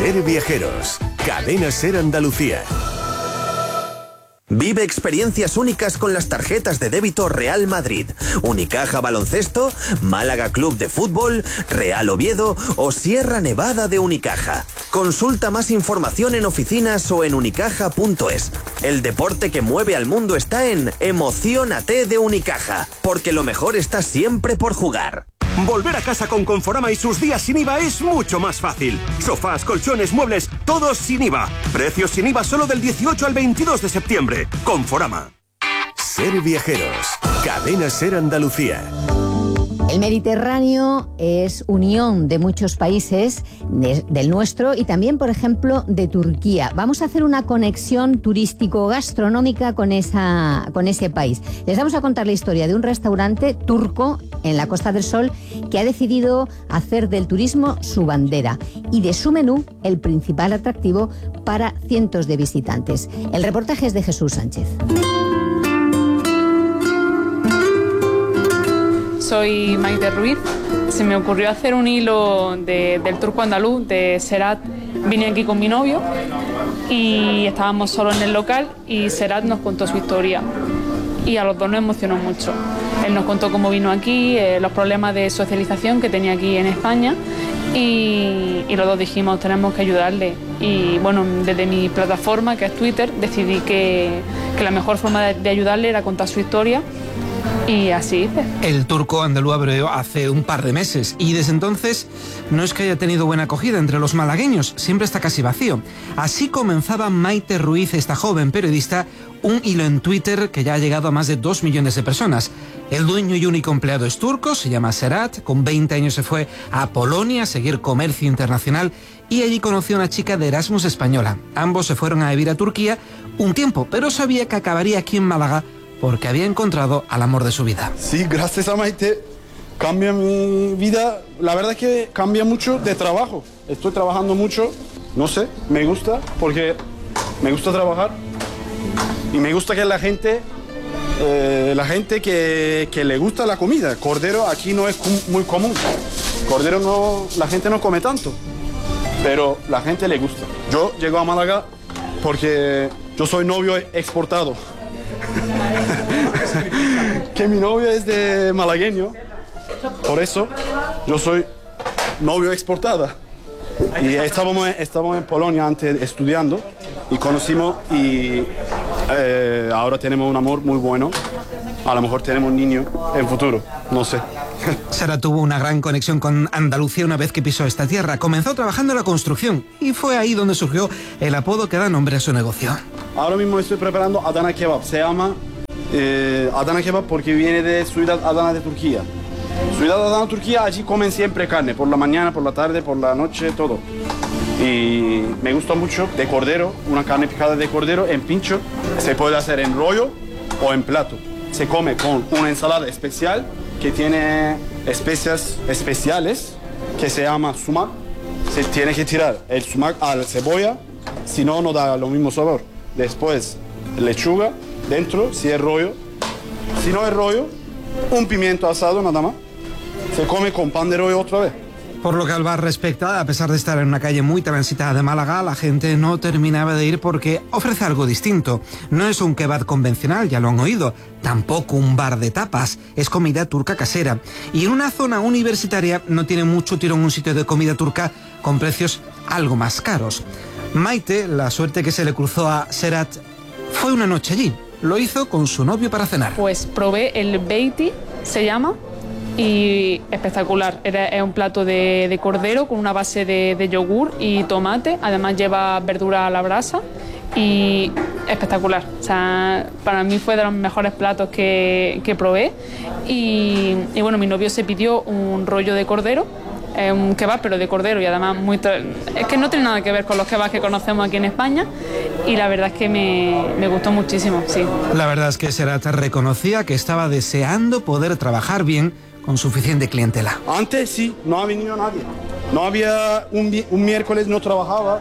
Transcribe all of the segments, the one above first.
Ser Viajeros, Cadena Ser Andalucía. Vive experiencias únicas con las tarjetas de débito Real Madrid, Unicaja Baloncesto, Málaga Club de Fútbol, Real Oviedo o Sierra Nevada de Unicaja. Consulta más información en oficinas o en unicaja.es. El deporte que mueve al mundo está en Emociónate de Unicaja, porque lo mejor está siempre por jugar. Volver a casa con Conforama y sus días sin IVA es mucho más fácil. Sofás, colchones, muebles, todos sin IVA. Precios sin IVA solo del 18 al 22 de septiembre. Conforama. Ser Viajeros, Cadena Ser Andalucía. El Mediterráneo es unión de muchos países, del nuestro y también, por ejemplo, de Turquía. Vamos a hacer una conexión turístico-gastronómica con ese país. Les vamos a contar la historia de un restaurante turco en la Costa del Sol que ha decidido hacer del turismo su bandera y de su menú el principal atractivo para cientos de visitantes. El reportaje es de Jesús Sánchez. Soy Maite Ruiz. Se me ocurrió hacer un hilo del turco andaluz, de Serhat. Vine aquí con mi novio y estábamos solos en el local y Serhat nos contó su historia y a los dos nos emocionó mucho. Él nos contó cómo vino aquí, los problemas de socialización que tenía aquí en España y los dos dijimos tenemos que ayudarle. Y bueno, desde mi plataforma, que es Twitter, decidí que la mejor forma de ayudarle era contar su historia. Y así hice. El turco andaluz abrió hace un par de meses y desde entonces no es que haya tenido buena acogida entre los malagueños, siempre está casi vacío. Así comenzaba Maite Ruiz, esta joven periodista, un hilo en Twitter que ya ha llegado a más de 2 millones de personas. El dueño y único empleado es turco, se llama Serhat, con 20 años se fue a Polonia a seguir comercio internacional y allí conoció a una chica de Erasmus española. Ambos se fueron a vivir a Turquía un tiempo, pero sabía que acabaría aquí en Málaga porque había encontrado al amor de su vida. Sí, gracias a Maite cambia mi vida. La verdad es que cambia mucho de trabajo. Estoy trabajando mucho, no sé, me gusta porque me gusta trabajar y me gusta que la gente que le gusta la comida. Cordero aquí no es muy común. Cordero no, la gente no come tanto, pero la gente le gusta. Yo llego a Málaga porque yo soy novio exportado. Que mi novio es de malagueño, por eso yo soy novio exportada. Y estábamos en Polonia antes estudiando y conocimos y ahora tenemos un amor muy bueno. A lo mejor tenemos un niño en futuro, no sé. Sara tuvo una gran conexión con Andalucía una vez que pisó esta tierra. Comenzó trabajando en la construcción y fue ahí donde surgió el apodo que da nombre a su negocio. Ahora mismo estoy preparando Adana Kebab. Se llama Adana Kebab porque viene de Ciudad Adana de Turquía. Ciudad Adana, Turquía, allí comen siempre carne, por la mañana, por la tarde, por la noche, todo. Y me gusta mucho de cordero, una carne picada de cordero en pincho. Se puede hacer en rollo o en plato. Se come con una ensalada especial que tiene especias especiales que se llama sumac. Se tiene que tirar el sumac a la cebolla, si no, no da lo mismo sabor. Después lechuga dentro, si es rollo. Si no es rollo, un pimiento asado nada más. Se come con pan de rollo otra vez. Por lo que al bar respecta, a pesar de estar en una calle muy transitada de Málaga, la gente no terminaba de ir porque ofrece algo distinto. No es un kebab convencional, ya lo han oído, tampoco un bar de tapas, es comida turca casera. Y en una zona universitaria no tiene mucho tirón un sitio de comida turca con precios algo más caros. Maite, la suerte que se le cruzó a Serhat, fue una noche allí. Lo hizo con su novio para cenar. Pues probé el beiti, se llama, y espectacular. Es un plato de cordero con una base de yogur y tomate. Además lleva verdura a la brasa y espectacular. O sea, para mí fue de los mejores platos que probé. Y bueno, mi novio se pidió un rollo de cordero, un kebab pero de cordero y además es que no tiene nada que ver con los kebabs que conocemos aquí en España y la verdad es que me gustó muchísimo, sí. La verdad es que Serhat reconocía que estaba deseando poder trabajar bien con suficiente clientela. Antes sí, no ha venido nadie. No había un miércoles, no trabajaba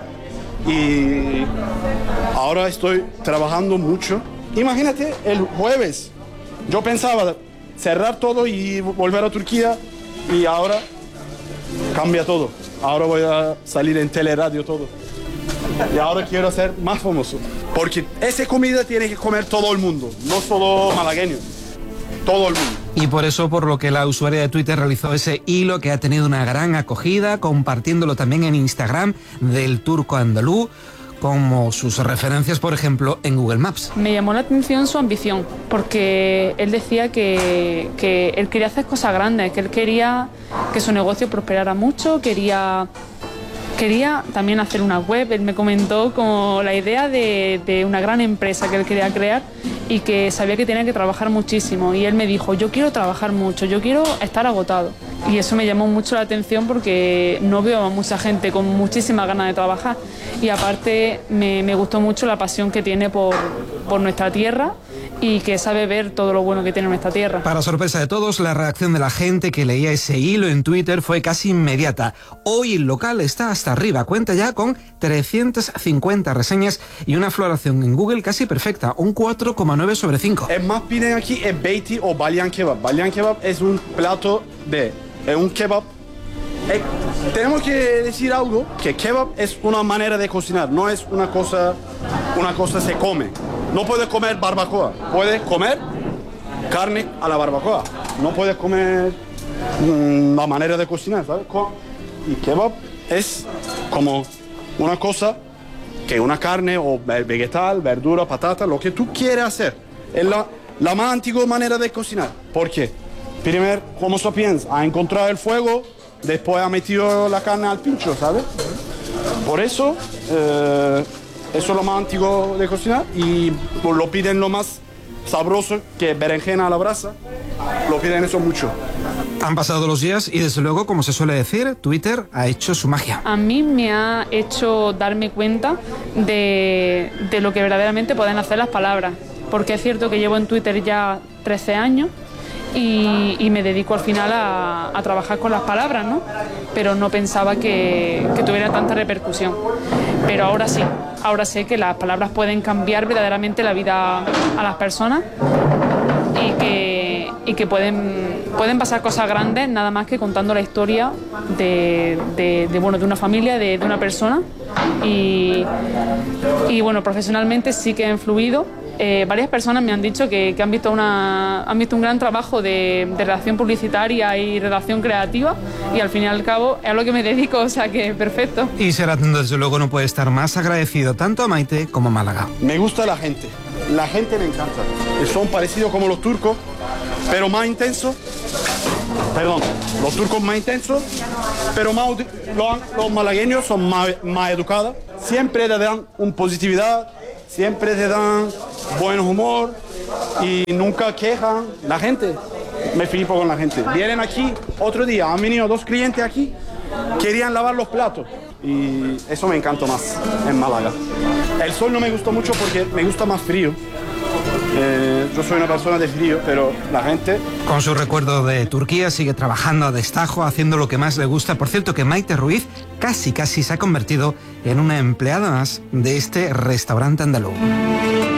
y ahora estoy trabajando mucho. Imagínate, el jueves yo pensaba cerrar todo y volver a Turquía y ahora cambia todo. Ahora voy a salir en teleradio todo. Y ahora quiero ser más famoso. Porque esa comida tiene que comer todo el mundo, no solo malagueños, todo el mundo. Y por eso, por lo que la usuaria de Twitter realizó ese hilo que ha tenido una gran acogida, compartiéndolo también en Instagram del turco andaluz, como sus referencias, por ejemplo, en Google Maps. Me llamó la atención su ambición, porque él decía que él quería hacer cosas grandes, que él quería que su negocio prosperara mucho, quería también hacer una web. Él me comentó como la idea de una gran empresa que él quería crear y que sabía que tenía que trabajar muchísimo. Y él me dijo, yo quiero trabajar mucho, yo quiero estar agotado. Y eso me llamó mucho la atención porque no veo a mucha gente con muchísimas ganas de trabajar. Y aparte me gustó mucho la pasión que tiene por nuestra tierra y que sabe ver todo lo bueno que tiene nuestra tierra. Para sorpresa de todos, la reacción de la gente que leía ese hilo en Twitter fue casi inmediata. Hoy el local está hasta arriba, cuenta ya con 350 reseñas y una valoración en Google casi perfecta, un 4,9 sobre 5. El más piden aquí es Beiti o Balyan Kebab. Balyan Kebab es un plato es un kebab. Tenemos que decir algo, que kebab es una manera de cocinar, no es una cosa se come. No puedes comer barbacoa, puedes comer carne a la barbacoa. No puedes comer la manera de cocinar, ¿sabes? Y kebab es como una cosa que una carne o vegetal, verdura, patata, lo que tú quieres hacer. Es la más antigua manera de cocinar. ¿Por qué? Primero, Homo sapiens ha encontrado el fuego, después ha metido la carne al pincho, ¿sabes? Por eso, eso es lo más antiguo de cocinar y lo piden lo más sabroso, que berenjena a la brasa, lo piden eso mucho. Han pasado los días y desde luego, como se suele decir, Twitter ha hecho su magia. A mí me ha hecho darme cuenta de lo que verdaderamente pueden hacer las palabras, porque es cierto que llevo en Twitter ya 13 años y me dedico al final a trabajar con las palabras, ¿no? Pero no pensaba que tuviera tanta repercusión. Pero ahora sí, ahora sé que las palabras pueden cambiar verdaderamente la vida a las personas y que pueden pasar cosas grandes nada más que contando la historia de una familia, de una persona. Y bueno, profesionalmente sí que he influido. Varias personas me han dicho que han visto un gran trabajo de redacción publicitaria y redacción creativa y al fin y al cabo es a lo que me dedico, o sea que perfecto. Y Serhat, desde luego, no puede estar más agradecido tanto a Maite como a Málaga. Me gusta la gente me encanta. Son parecidos como los turcos, pero más intensos. Perdón, los turcos más intensos, pero los malagueños son más educados. Siempre le dan positividad, siempre te dan buen humor y nunca quejan. La gente, me flipo con la gente. Vienen aquí, otro día han venido 2 clientes aquí, querían lavar los platos y eso me encanta más en Málaga. El sol no me gustó mucho porque me gusta más frío. Yo soy una persona de frío, pero la gente... Con su recuerdo de Turquía sigue trabajando a destajo, haciendo lo que más le gusta. Por cierto, que Maite Ruiz casi se ha convertido en una empleada más de este restaurante andaluz.